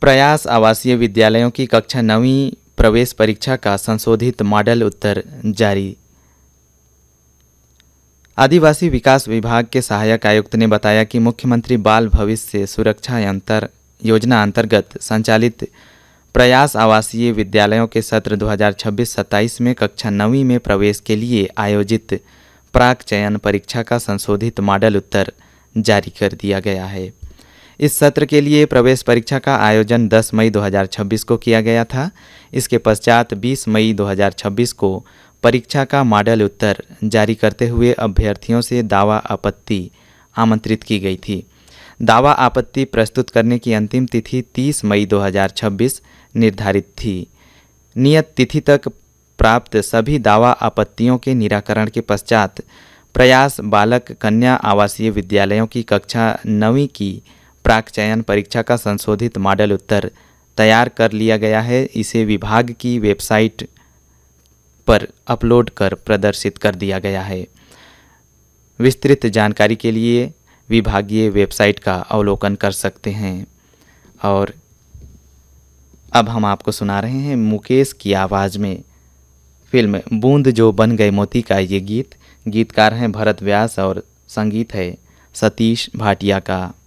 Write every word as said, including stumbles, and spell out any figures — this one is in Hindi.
प्रयास आवासीय विद्यालयों की कक्षा नवीं प्रवेश परीक्षा का संशोधित मॉडल उत्तर जारी। आदिवासी विकास विभाग के सहायक आयुक्त ने बताया कि मुख्यमंत्री बाल भविष्य सुरक्षा अंतर योजना अंतर्गत संचालित प्रयास आवासीय विद्यालयों के सत्र दो हज़ार छब्बीस सत्ताईस में कक्षा नवीं में प्रवेश के लिए आयोजित प्राक चयन परीक्षा का संशोधित मॉडल उत्तर जारी कर दिया गया है। इस सत्र के लिए प्रवेश परीक्षा का आयोजन दस मई दो हज़ार छब्बीस को किया गया था। इसके पश्चात बीस मई दो हज़ार छब्बीस को परीक्षा का मॉडल उत्तर जारी करते हुए अभ्यर्थियों से दावा आपत्ति आमंत्रित की गई थी। दावा आपत्ति प्रस्तुत करने की अंतिम तिथि तीस मई दो हज़ार छब्बीस निर्धारित थी। नियत तिथि तक प्राप्त सभी दावा आपत्तियों के निराकरण के पश्चात प्रयास बालक कन्या आवासीय विद्यालयों की कक्षा नवीं की प्राक चयन परीक्षा का संशोधित मॉडल उत्तर तैयार कर लिया गया है। इसे विभाग की वेबसाइट पर अपलोड कर प्रदर्शित कर दिया गया है। विस्तृत जानकारी के लिए विभागीय वेबसाइट का अवलोकन कर सकते हैं। और अब हम आपको सुना रहे हैं मुकेश की आवाज़ में फिल्म बूंद जो बन गए मोती का ये गीत। गीतकार हैं भरत व्यास और संगीत है सतीश भाटिया का।